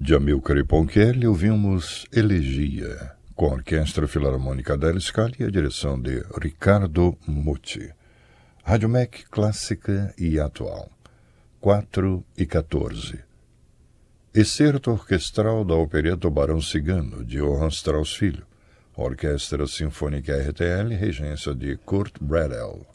De Amilcare Ponchielli ouvimos Elegia, com a Orquestra Filarmônica della Scala e a direção de Riccardo Muti. Rádio MEC clássica e atual. 4:14. Excerto orquestral da opereta O Barão Cigano, de Johann Strauss Filho. Orquestra Sinfônica RTL, regência de Kurt Bradel.